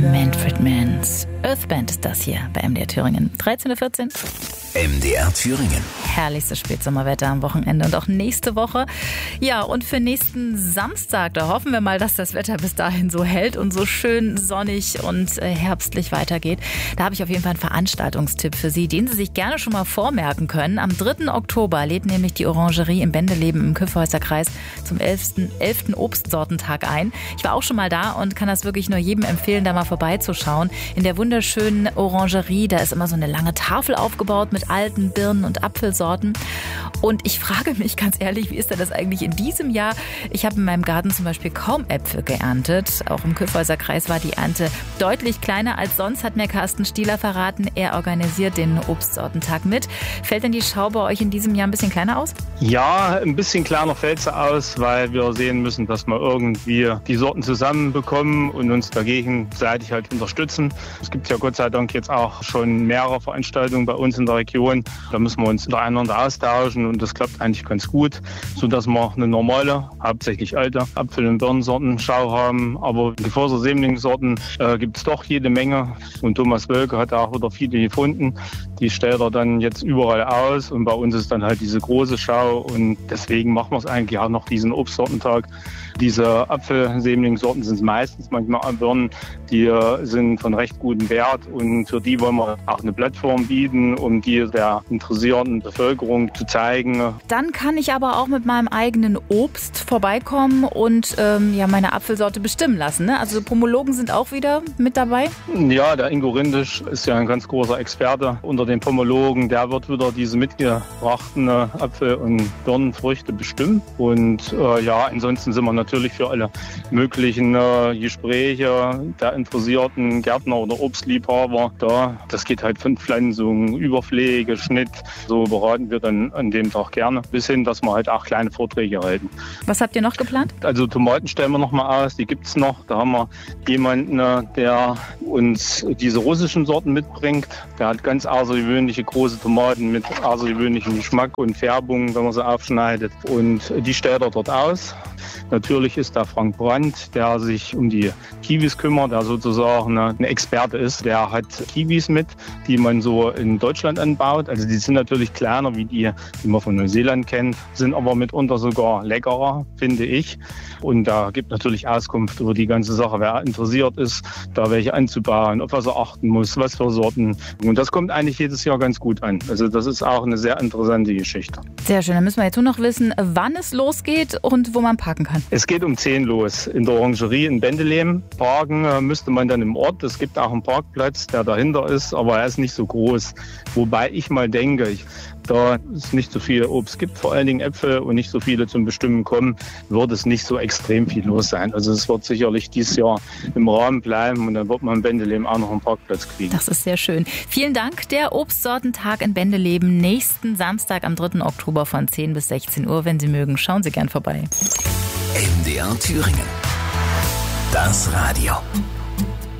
Manfred Manns Earthband ist das hier bei MDR Thüringen. 13:14 Uhr. MDR Thüringen. Herrlichstes Spätsommerwetter am Wochenende und auch nächste Woche. Ja, und für nächsten Samstag, da hoffen wir mal, dass das Wetter bis dahin so hält und so schön sonnig und herbstlich weitergeht. Da habe ich auf jeden Fall einen Veranstaltungstipp für Sie, den Sie sich gerne schon mal vormerken können. Am 3. Oktober lädt nämlich die Orangerie im Bendeleben im Kyffhäuser Kreis zum 11. Obstsortentag ein. Ich war auch schon mal da und kann das wirklich nur jedem empfehlen, da mal vorbeizuschauen. In der wunderschönen Orangerie, da ist immer so eine lange Tafel aufgebaut mit alten Birnen- und Apfelsorten. Und ich frage mich ganz ehrlich, wie ist denn das eigentlich in diesem Jahr? Ich habe in meinem Garten zum Beispiel kaum Äpfel geerntet. Auch im Kyffhäuser Kreis war die Ernte deutlich kleiner als sonst, hat mir Carsten Stieler verraten. Er organisiert den Obstsortentag mit. Fällt denn die Schau bei euch in diesem Jahr ein bisschen kleiner aus? Ja, ein bisschen kleiner fällt sie aus, weil wir sehen müssen, dass wir irgendwie die Sorten zusammenbekommen und uns gegenseitig halt unterstützen. Es gibt ja Gott sei Dank jetzt auch schon mehrere Veranstaltungen bei uns in der Region. Da müssen wir uns untereinander austauschen und das klappt eigentlich ganz gut, sodass wir eine normale, hauptsächlich alte Apfel- und Birnensorten-Schau haben. Aber Geförster Sämlingssorten gibt es doch jede Menge. Und Thomas Wölke hat auch wieder viele gefunden. Die stellt er dann jetzt überall aus und bei uns ist dann halt diese große Schau und deswegen machen wir es eigentlich auch noch diesen Obstsortentag. Diese Apfelsämlingssorten sind meistens, manchmal auch Birnen, die sind von recht gutem Wert und für die wollen wir auch eine Plattform bieten, um die der interessierten Bevölkerung zu zeigen. Dann kann ich aber auch mit meinem eigenen Obst vorbeikommen und meine Apfelsorte bestimmen lassen. Ne? Also Pomologen sind auch wieder mit dabei? Ja, der Ingo Rindisch ist ja ein ganz großer Experte unter den Pomologen. Der wird wieder diese mitgebrachten Apfel- und Birnenfrüchte bestimmen. Und ansonsten sind wir natürlich für alle möglichen Gespräche der interessierten Gärtner oder Obstliebhaber da. Das geht halt von Pflanzung, Überpflege, Schnitt. So beraten wir dann an dem Tag gerne. Bis hin, dass wir halt auch kleine Vorträge halten. Was habt ihr noch geplant? Also Tomaten stellen wir noch mal aus, die gibt's noch. Da haben wir jemanden, der uns diese russischen Sorten mitbringt. Der hat ganz außergewöhnliche große Tomaten mit außergewöhnlichem Geschmack und Färbung, wenn man sie aufschneidet. Und die stellt er dort aus. Natürlich ist da Frank Brandt, der sich um die Kiwis kümmert, der sozusagen ein Experte ist. Der hat Kiwis mit, die man so in Deutschland anbaut. Also die sind natürlich kleiner wie die man von Neuseeland kennt, sind aber mitunter sogar leckerer, finde ich. Und da gibt natürlich Auskunft über die ganze Sache, wer interessiert ist, da welche anzubauen, auf was er achten muss, was für Sorten. Und das kommt eigentlich jedes Jahr ganz gut an. Also das ist auch eine sehr interessante Geschichte. Sehr schön, dann müssen wir jetzt nur noch wissen, wann es losgeht und wo man parken kann. Es geht um 10 los in der Orangerie in Bendeleben. Parken müsste man dann im Ort. Es gibt auch einen Parkplatz, der dahinter ist, aber er ist nicht so groß. Wobei ich mal denke, da es nicht so viel Obst gibt, vor allen Dingen Äpfel und nicht so viele zum Bestimmen kommen, wird es nicht so extrem viel los sein. Also es wird sicherlich dieses Jahr im Rahmen bleiben und dann wird man in Bendeleben auch noch einen Parkplatz kriegen. Das ist sehr schön. Vielen Dank. Der Obstsortentag in Bendeleben nächsten Samstag am 3. Oktober von 10 bis 16 Uhr. Wenn Sie mögen, schauen Sie gern vorbei. MDR Thüringen. Das Radio.